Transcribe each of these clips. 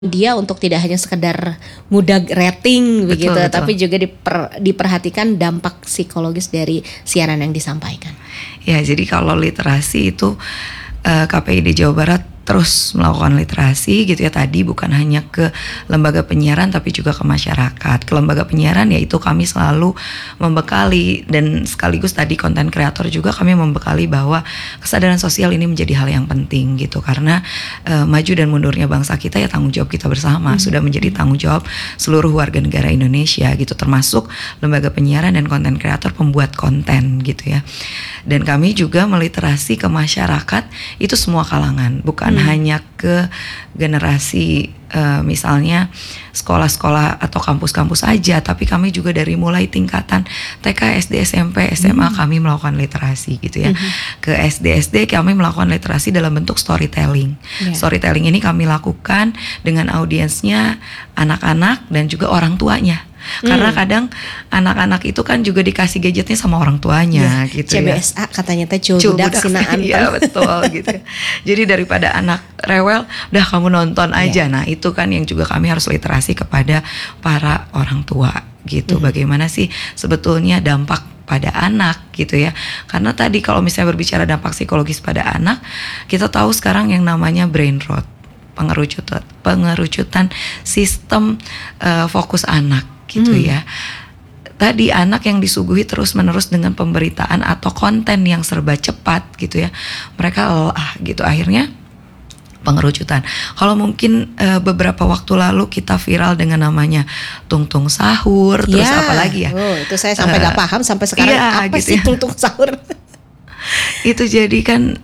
dia untuk tidak hanya sekedar ngudag rating begitu, Betul. tapi juga diperhatikan dampak psikologis dari siaran yang disampaikan. Ya, jadi kalau literasi itu KPID Jawa Barat terus melakukan literasi gitu ya, tadi bukan hanya ke lembaga penyiaran tapi juga ke masyarakat. Ke lembaga penyiaran yaitu kami selalu membekali, dan sekaligus tadi konten kreator juga kami membekali bahwa kesadaran sosial ini menjadi hal yang penting gitu, karena maju dan mundurnya bangsa kita ya tanggung jawab kita bersama, sudah menjadi tanggung jawab seluruh warga negara Indonesia gitu, termasuk lembaga penyiaran dan konten kreator pembuat konten gitu ya. Dan kami juga meliterasi ke masyarakat itu semua kalangan, bukan hanya ke generasi misalnya sekolah-sekolah atau kampus-kampus aja, tapi kami juga dari mulai tingkatan TK, SD, SMP, SMA kami melakukan literasi gitu ya. Ke SD, SD kami melakukan literasi dalam bentuk storytelling. Storytelling ini kami lakukan dengan audiensnya anak-anak dan juga orang tuanya. Karena kadang anak-anak itu kan juga dikasih gadgetnya sama orang tuanya gitu CBSA ya. katanya teh cubudak sinaan. Iya betul gitu ya. Jadi daripada anak rewel, udah kamu nonton aja. Nah itu kan yang juga kami harus literasi kepada para orang tua gitu. Bagaimana sih sebetulnya dampak pada anak gitu ya. Karena tadi kalau misalnya berbicara dampak psikologis pada anak, kita tahu sekarang yang namanya brain rot, pengerucutan sistem fokus anak gitu ya. Tadi anak yang disuguhi terus-menerus dengan pemberitaan atau konten yang serba cepat gitu ya, mereka lelah gitu, akhirnya pengerucutan. Kalau mungkin beberapa waktu lalu kita viral dengan namanya tungtung sahur, terus apa lagi ya? Itu saya sampai gak paham sampai sekarang apa gitu sih ya. Tungtung sahur? Itu jadi kan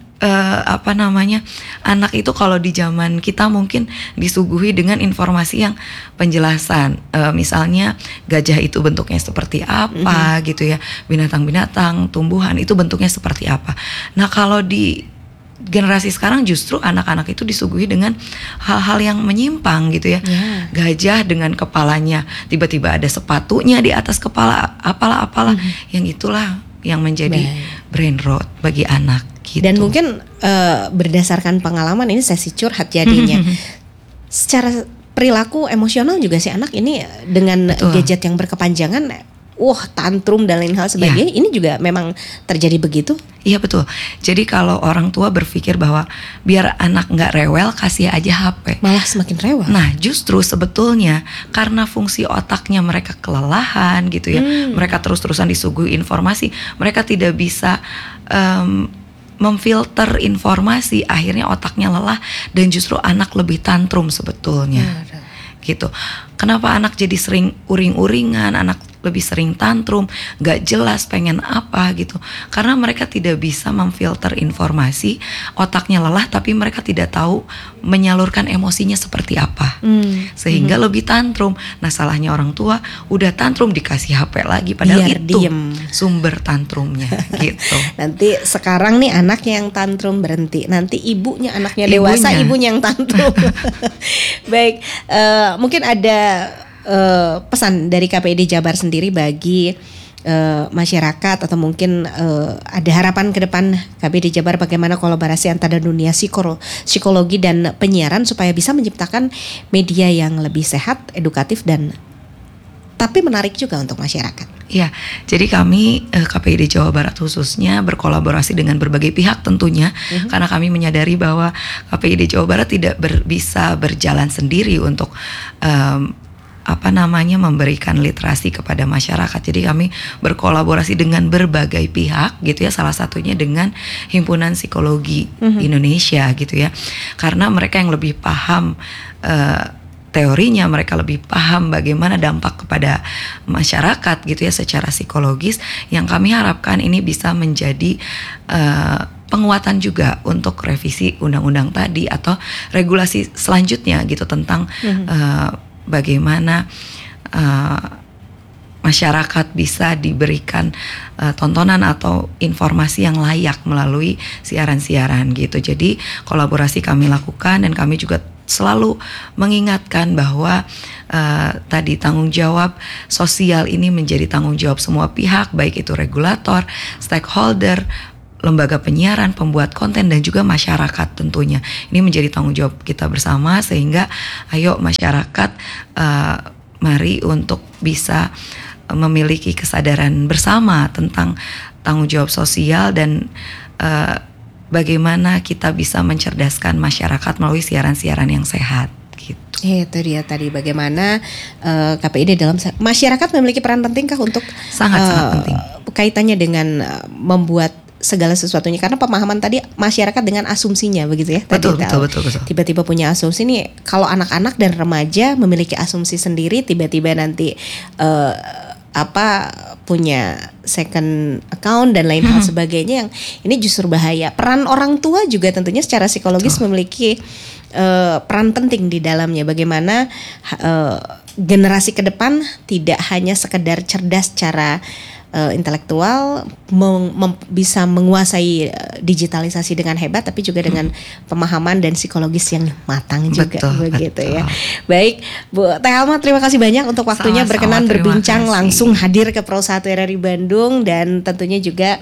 anak itu kalau di zaman kita mungkin disuguhi dengan informasi yang penjelasan, misalnya gajah itu bentuknya seperti apa gitu ya, binatang-binatang, tumbuhan itu bentuknya seperti apa. Nah kalau di generasi sekarang justru anak-anak itu disuguhi dengan hal-hal yang menyimpang gitu ya. Gajah dengan kepalanya tiba-tiba ada sepatunya di atas kepala, apalah yang itulah yang menjadi brain rot bagi anak gitu. Dan mungkin berdasarkan pengalaman ini sesi curhat jadinya. Secara perilaku emosional juga si anak ini dengan gadget yang berkepanjangan tantrum dan lain hal sebagainya, ini juga memang terjadi begitu? Iya betul. Jadi kalau orang tua berpikir bahwa biar anak nggak rewel, kasih aja HP, malah semakin rewel. Nah justru sebetulnya karena fungsi otaknya mereka kelelahan gitu ya, mereka terus-terusan disuguhi informasi, mereka tidak bisa memfilter informasi, akhirnya otaknya lelah dan justru anak lebih tantrum sebetulnya. Gitu. Kenapa anak jadi sering uring-uringan, anak lebih sering tantrum, gak jelas pengen apa gitu, karena mereka tidak bisa memfilter informasi, otaknya lelah tapi mereka tidak tahu menyalurkan emosinya seperti apa, sehingga lebih tantrum. Nah salahnya orang tua, udah tantrum dikasih HP lagi, padahal biar itu diem sumber tantrumnya gitu. Nanti sekarang nih anaknya yang tantrum berhenti, nanti ibunya, anaknya dewasa, ibunya yang tantrum. Baik, mungkin ada pesan dari KPID Jabar sendiri bagi masyarakat, atau mungkin ada harapan ke depan KPID Jabar bagaimana kolaborasi antara dunia psikologi dan penyiaran supaya bisa menciptakan media yang lebih sehat, edukatif, dan tapi menarik juga untuk masyarakat. Ya, jadi kami KPID Jawa Barat khususnya berkolaborasi dengan berbagai pihak tentunya, karena kami menyadari bahwa KPID Jawa Barat tidak bisa berjalan sendiri untuk memberikan literasi kepada masyarakat. Jadi kami berkolaborasi dengan berbagai pihak gitu ya, salah satunya dengan Himpunan Psikologi Indonesia gitu ya, karena mereka yang lebih paham teorinya, mereka lebih paham bagaimana dampak kepada masyarakat gitu ya secara psikologis, yang kami harapkan ini bisa menjadi penguatan juga untuk revisi undang-undang tadi atau regulasi selanjutnya gitu tentang bagaimana masyarakat bisa diberikan tontonan atau informasi yang layak melalui siaran-siaran gitu. Jadi kolaborasi kami lakukan, dan kami juga selalu mengingatkan bahwa tadi tanggung jawab sosial ini menjadi tanggung jawab semua pihak, baik itu regulator, stakeholder, lembaga penyiaran, pembuat konten dan juga masyarakat tentunya. Ini menjadi tanggung jawab kita bersama, sehingga ayo masyarakat mari untuk bisa memiliki kesadaran bersama tentang tanggung jawab sosial dan bagaimana kita bisa mencerdaskan masyarakat melalui siaran-siaran yang sehat gitu. Itu dia tadi bagaimana KPID dalam masyarakat memiliki peran pentingkah untuk sangat penting kaitannya dengan membuat segala sesuatunya, karena pemahaman tadi masyarakat dengan asumsinya begitu ya. Betul. Tiba-tiba punya asumsi nih, kalau anak-anak dan remaja memiliki asumsi sendiri, tiba-tiba nanti punya second account dan lain hal sebagainya, yang ini justru bahaya. Peran orang tua juga tentunya secara psikologis memiliki peran penting di dalamnya. Bagaimana generasi ke depan tidak hanya sekedar cerdas secara intelektual, bisa menguasai digitalisasi dengan hebat, tapi juga dengan pemahaman dan psikologis yang matang juga. Begitu ya. Baik, Bu Teh Alma, terima kasih banyak untuk waktunya. Sama-sama, berkenan berbincang kasih. langsung hadir ke Pro 1 RRI Bandung, dan tentunya juga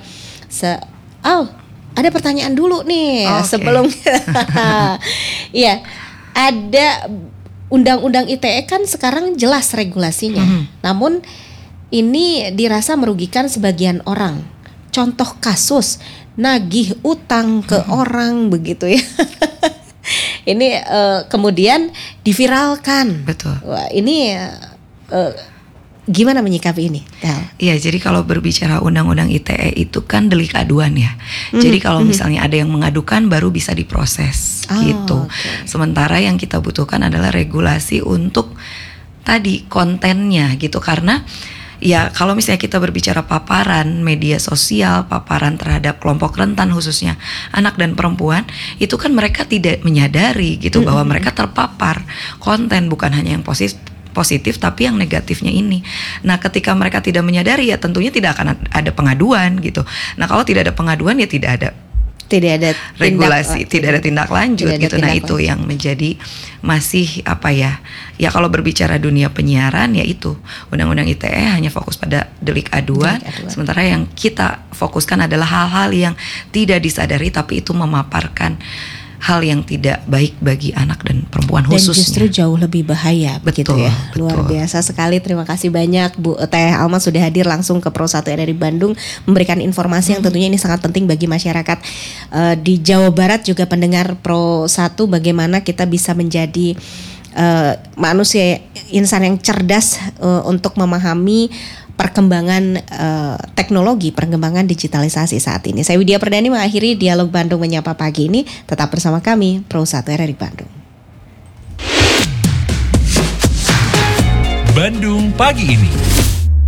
ada pertanyaan dulu nih sebelum iya, ada undang-undang ITE kan sekarang jelas regulasinya. Namun ini dirasa merugikan sebagian orang. Contoh kasus nagih utang ke orang begitu ya. Ini kemudian diviralkan. Betul. Wah, ini gimana menyikapi ini? Iya, jadi kalau berbicara undang-undang ITE itu kan delik aduan ya. Jadi kalau misalnya ada yang mengadukan baru bisa diproses gitu. Okay. Sementara yang kita butuhkan adalah regulasi untuk tadi kontennya gitu, karena ya kalau misalnya kita berbicara paparan media sosial, paparan terhadap kelompok rentan khususnya anak dan perempuan, itu kan mereka tidak menyadari gitu bahwa mereka terpapar konten, bukan hanya yang positif tapi yang negatifnya ini. Nah, ketika mereka tidak menyadari, ya tentunya tidak akan ada pengaduan gitu. Nah, kalau tidak ada pengaduan ya tidak ada regulasi, tidak ada tindak lanjut gitu. Nah, itu yang menjadi masih ya kalau berbicara dunia penyiaran, ya itu undang-undang ITE hanya fokus pada delik aduan. Sementara yang kita fokuskan adalah hal-hal yang tidak disadari tapi itu memaparkan hal yang tidak baik bagi anak dan perempuan khususnya. Dan justru jauh lebih bahaya. Begitu ya. Luar biasa sekali. Terima kasih banyak Bu Teh Alma sudah hadir langsung ke Pro 1 RRI Bandung, memberikan informasi yang tentunya ini sangat penting bagi masyarakat di Jawa Barat, juga pendengar Pro 1, bagaimana kita bisa menjadi manusia insan yang cerdas untuk memahami perkembangan teknologi, perkembangan digitalisasi saat ini. Saya Widya Perdani mengakhiri dialog Bandung Menyapa pagi ini. Tetap bersama kami, Pro 1 RRI Bandung. Bandung pagi ini.